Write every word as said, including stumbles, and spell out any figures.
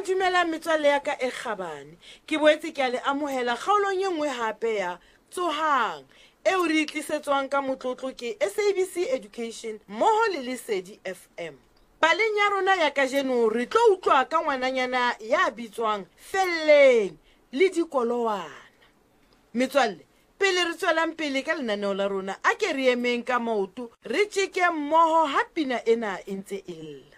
dumela metswalle ya ka e kgabane. Ke boetse ke a le amohela kgaolong e nngwe hape ya Tsohang eo re tlisetswang ka motlotlo ke S A B C Education mmoho le Lesedi F M. Paleng ya rona ya kajeno re tlo utlwa ka ngwananyana ya bitswang Felleng le dikolowana. Metswalle, pele re tswelang pele ka lenaneo la rona, a ke re emeng ka maoto re tjeke mmoho ha pina ena e ntse e lla.